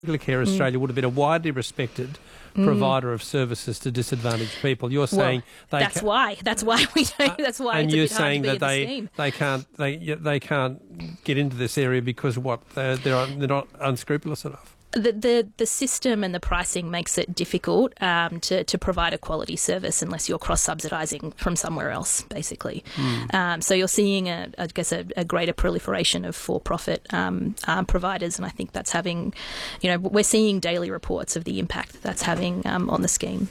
Anglicare Australia would have been a widely respected provider of services to disadvantaged people. You're saying that's why we don't. That's why. And it's you're a bit hard saying to be that they can't get into this area because they're not unscrupulous enough. The system and the pricing makes it difficult to provide a quality service unless you're cross-subsidising from somewhere else, basically. So you're seeing, a greater proliferation of for-profit providers, and I think that's having, we're seeing daily reports of the impact that's having on the scheme.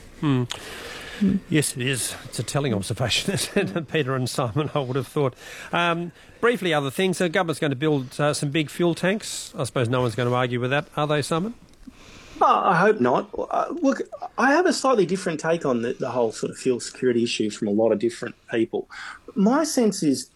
Yes, it is. It's a telling observation, isn't it, Peter and Simon, I would have thought. Briefly, other things. The government's going to build some big fuel tanks. I suppose no one's going to argue with that, are they, Simon? I hope not. Look, I have a slightly different take on the whole sort of fuel security issue from a lot of different people. My sense is,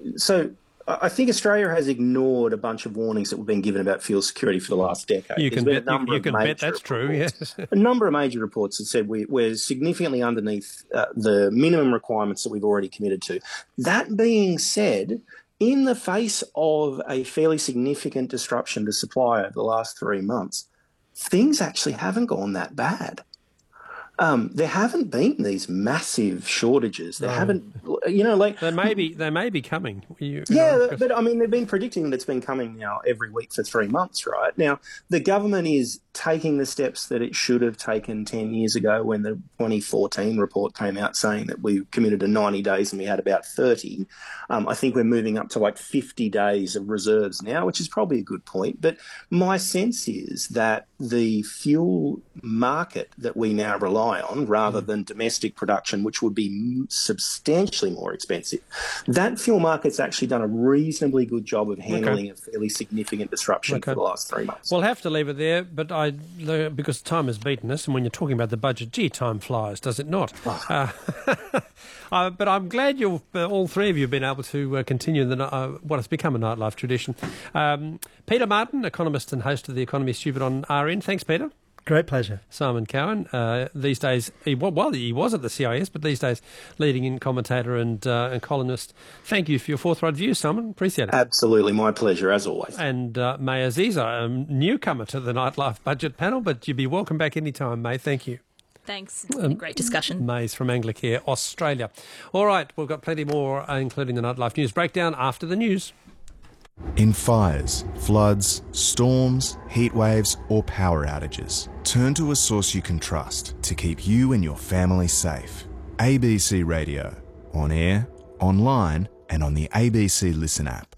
I think Australia has ignored a bunch of warnings that we've been given about fuel security for the last decade. You can bet that's true, yes. A number of major reports have said we're significantly underneath the minimum requirements that we've already committed to. That being said, in the face of a fairly significant disruption to supply over the last 3 months, things actually haven't gone that bad. There haven't been these massive shortages. There haven't, They may be coming. But I mean, they've been predicting that it's been coming now every week for 3 months, right? Now, the government is taking the steps that it should have taken 10 years ago when the 2014 report came out saying that we committed to 90 days and we had about 30. I think we're moving up to like 50 days of reserves now, which is probably a good point. But my sense is that the fuel market that we now rely on, rather than domestic production, which would be substantially more expensive, that fuel market's actually done a reasonably good job of handling a fairly significant disruption for the last 3 months. We'll have to leave it there, but because time has beaten us, and when you're talking about the budget, time flies, does it not? But I'm glad all three of you have been able to continue what has become a nightlife tradition. Peter Martin, economist and host of The Economy Stupid on RN. Thanks, Peter. Great pleasure. Simon Cowen, these days, he was at the CIS, but these days leading-in commentator and columnist. Thank you for your forthright views, Simon. Appreciate it. Absolutely, my pleasure, as always. And May Aziza, a newcomer to the Nightlife Budget panel, but you'd be welcome back anytime, May. Thank you. Thanks. It's been a great discussion. May's from Anglicare Australia. All right, we've got plenty more, including the Nightlife News Breakdown after the news. In fires, floods, storms, heat waves or power outages, turn to a source you can trust to keep you and your family safe. ABC Radio. On air, online and on the ABC Listen app.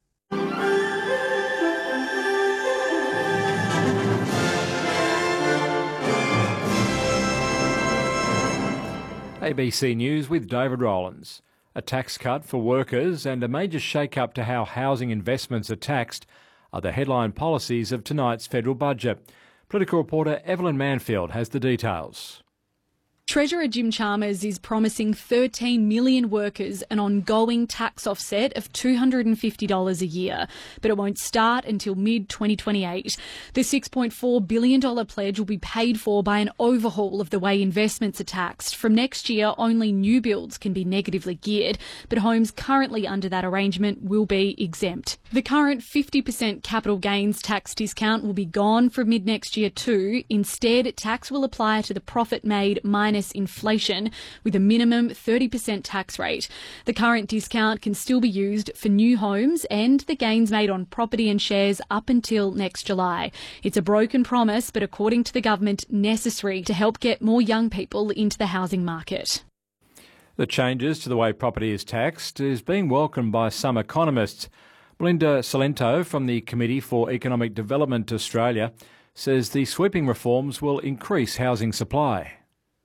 ABC News with David Rowlands. A tax cut for workers and a major shake-up to how housing investments are taxed are the headline policies of tonight's federal budget. Political reporter Evelyn Manfield has the details. Treasurer Jim Chalmers is promising 13 million workers an ongoing tax offset of $250 a year, but it won't start until mid-2028. The $6.4 billion pledge will be paid for by an overhaul of the way investments are taxed. From next year, only new builds can be negatively geared, but homes currently under that arrangement will be exempt. The current 50% capital gains tax discount will be gone from mid-next year too. Instead, tax will apply to the profit made minus inflation with a minimum 30% tax rate. The current discount can still be used for new homes and the gains made on property and shares up until next July. It's a broken promise, but according to the government, necessary to help get more young people into the housing market. The changes to the way property is taxed is being welcomed by some economists. Belinda Salento from the Committee for Economic Development Australia says the sweeping reforms will increase housing supply.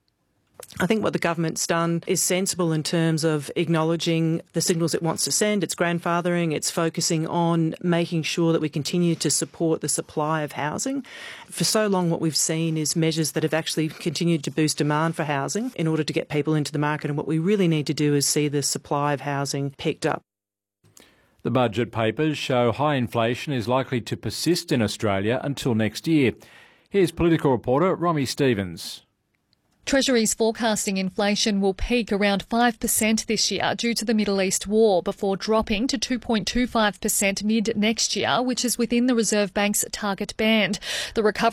I think what the government's done is sensible in terms of acknowledging the signals it wants to send. It's grandfathering, it's focusing on making sure that we continue to support the supply of housing. For so long, what we've seen is measures that have actually continued to boost demand for housing in order to get people into the market. And what we really need to do is see the supply of housing picked up. The budget papers show high inflation is likely to persist in Australia until next year. Here's political reporter Romy Stevens. Treasury's forecasting inflation will peak around 5% this year due to the Middle East war before dropping to 2.25% mid-next year, which is within the Reserve Bank's target band. The recovery